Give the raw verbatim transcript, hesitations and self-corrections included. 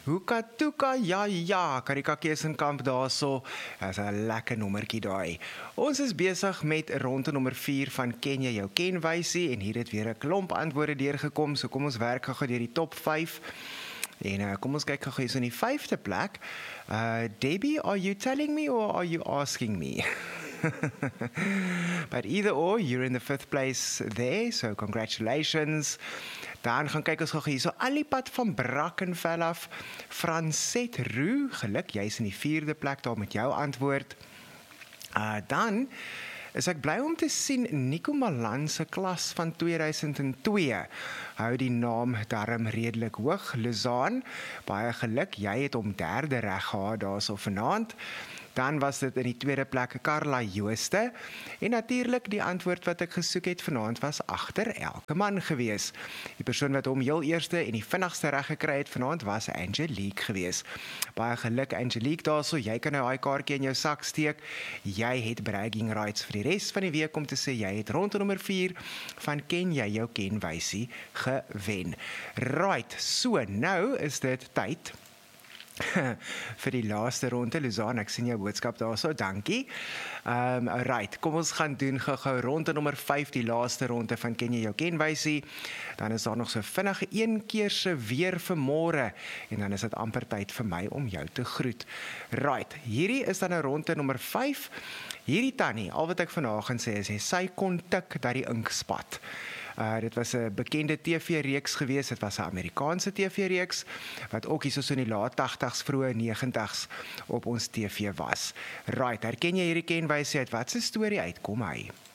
Hoeka toeka, ja ja, Karika Keesenkamp daarso, is 'n lekker nommertjie daai. Ons is besig met ronde nommer vier van Ken jy jou kenwysie en hier het weer 'n klomp antwoorde deurgekom, so kom ons werk gou deur die top vyf. En uh, kom ons kyk gou eens in die vyfde plek. Uh, Debbie, are you telling me or are you asking me? But either or, you're in the fifth place there, so congratulations. Dan gaan kyk ons gou hier, so al die pad van Brackenfell af, Francet Roux, geluk, jy is in die vierde plek daar met jou antwoord. Uh, dan is ek bly om te sien, Nico Malan se klas van tweeduisend twee, hou die naam darm redelik hoog, Luzaan, baie geluk, jy het om derde reg gehad daar so vanaand. Dan was dit in die tweede plek Carla Jooste, en natuurlik die antwoord wat ek gesoek het vanaand was agter elke man gewees. Die persoon wat hom heel eerste en die vinnigste reg gekry het vanaand was Angelique gewees. Baie geluk Angelique daarso, jy kan nou daai kaartjie in jou sak steek, jy het bragging rights vir die res van die week om te sê, jy het ronde nommer vier van Ken jy jou kenwysie gewen. Right, so nou is dit tyd vir die laaste ronde. Luzaan, ek sien jou boodskap daarso, dankie. Um, right, kom ons gaan doen gou-gou ronde nommer vyf, die laaste ronde van Ken jy jou kenwysie. Dan is daar nog so vinnige een keer se weer vir môre, en dan is dit amper tyd vir my om jou te groet. Right, hierdie is dan 'n ronde nommer vyf. Hierdie tannie, al wat ek vandag gaan sê is, sy kon tik dat die ink spat. Uh, dit was 'n bekende T V-reeks gewees, dit was 'n Amerikaanse T V-reeks, wat ook hier so in die laat tagtigs, vroeë negentigs op ons T V was. Right, herken jy hierdie kenwysie uit? Wat se storie uit? Kom hy.